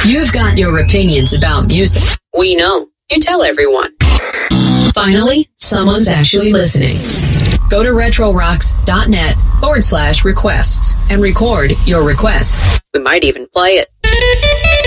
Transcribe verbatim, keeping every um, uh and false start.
You've got your opinions about music. We know. You tell everyone. Finally, someone's actually listening. Go to retrorocks.net forward slash requests and record your request. We might even play it.